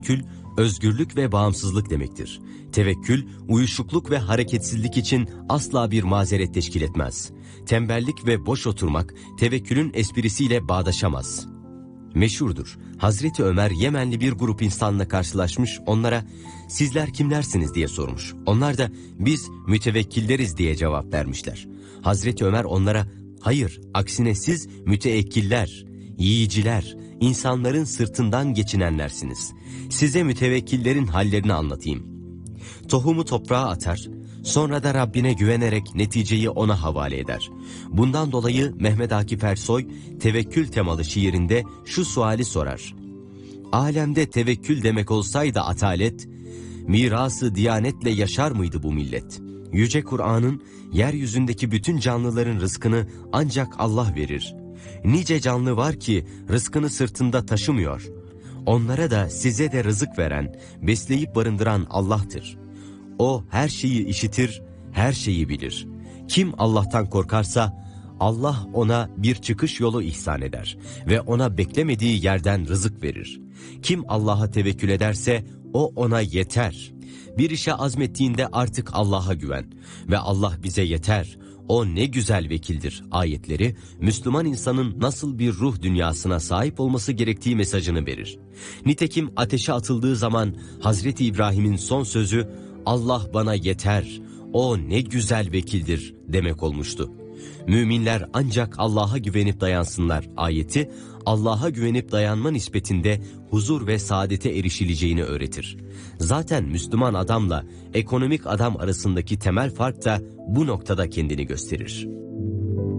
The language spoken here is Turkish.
Tevekkül, özgürlük ve bağımsızlık demektir. Tevekkül, uyuşukluk ve hareketsizlik için asla bir mazeret teşkil etmez. Tembellik ve boş oturmak, tevekkülün esprisiyle bağdaşamaz. Meşhurdur. Hazreti Ömer Yemenli bir grup insanla karşılaşmış, onlara "Sizler kimlersiniz?" diye sormuş. Onlar da "Biz mütevekkilleriz" diye cevap vermişler. Hazreti Ömer onlara "Hayır, aksine siz müteekkiller, yiyiciler, insanların sırtından geçinenlersiniz. Size mütevekkillerin hallerini anlatayım. Tohumu toprağa atar, sonra da Rabbine güvenerek neticeyi ona havale eder. Bundan dolayı Mehmet Akif Ersoy tevekkül temalı şiirinde şu suali sorar: Alemde tevekkül demek olsaydı atalet, mirası diyanetle yaşar mıydı bu millet? Yüce Kur'an'ın yeryüzündeki bütün canlıların rızkını ancak Allah verir. Nice canlı var ki rızkını sırtında taşımıyor. Onlara da size de rızık veren, besleyip barındıran Allah'tır. O her şeyi işitir, her şeyi bilir. Kim Allah'tan korkarsa Allah ona bir çıkış yolu ihsan eder ve ona beklemediği yerden rızık verir. Kim Allah'a tevekkül ederse o ona yeter. Bir işe azmettiğinde artık Allah'a güven ve Allah bize yeter. O ne güzel vekildir ayetleri Müslüman insanın nasıl bir ruh dünyasına sahip olması gerektiği mesajını verir. Nitekim ateşe atıldığı zaman Hazreti İbrahim'in son sözü Allah bana yeter, o ne güzel vekildir demek olmuştu. Müminler ancak Allah'a güvenip dayansınlar ayeti Allah'a güvenip dayanma nispetinde huzur ve saadete erişileceğini öğretir. Zaten Müslüman adamla ekonomik adam arasındaki temel fark da bu noktada kendini gösterir.